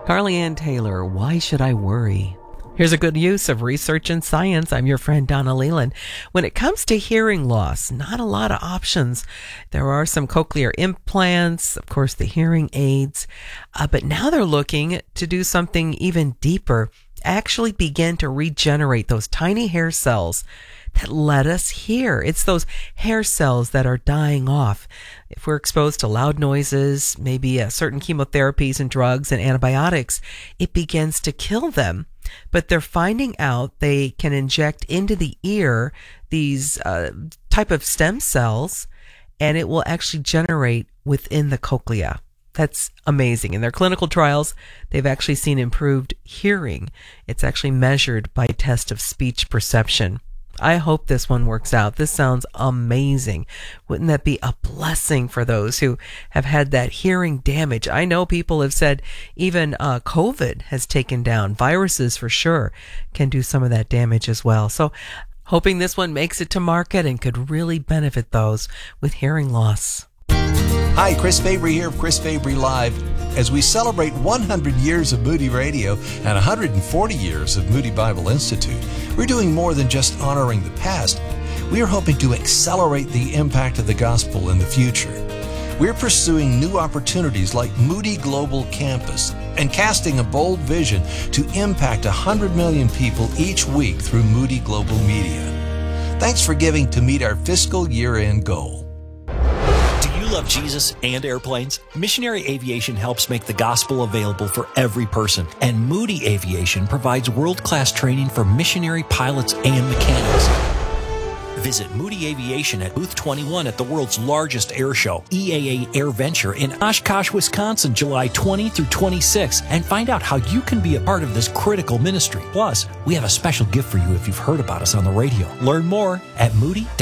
Carly Ann Taylor, Why Should I Worry? Here's a good use of research and science. I'm your friend Donna Leland. When it comes to hearing loss, not a lot of options. There are some cochlear implants, of course, the hearing aids, but now they're looking to do something even deeper, actually begin to regenerate those tiny hair cells that let us hear. It's those hair cells that are dying off. If we're exposed to loud noises, maybe certain chemotherapies and drugs and antibiotics, it begins to kill them. But they're finding out they can inject into the ear these type of stem cells, and it will actually generate within the cochlea. That's amazing. In their clinical trials, they've actually seen improved hearing. It's actually measured by test of speech perception. I hope this one works out. This sounds amazing. Wouldn't that be a blessing for those who have had that hearing damage? I know people have said even COVID has taken down. Viruses for sure can do some of that damage as well. So hoping this one makes it to market and could really benefit those with hearing loss. Hi, Chris Fabry here of Chris Fabry Live. As we celebrate 100 years of Moody Radio and 140 years of Moody Bible Institute, we're doing more than just honoring the past. We are hoping to accelerate the impact of the gospel in the future. We're pursuing new opportunities like Moody Global Campus and casting a bold vision to impact 100 million people each week through Moody Global Media. Thanks for giving to meet our fiscal year-end goal. Love Jesus and airplanes? Missionary Aviation helps make the gospel available for every person, and Moody Aviation provides world-class training for missionary pilots and mechanics. Visit Moody Aviation at Booth 21 at the world's largest air show, EAA Air Venture in Oshkosh, Wisconsin, July 20 through 26, and find out how you can be a part of this critical ministry. Plus, we have a special gift for you if you've heard about us on the radio. Learn more at moody.com.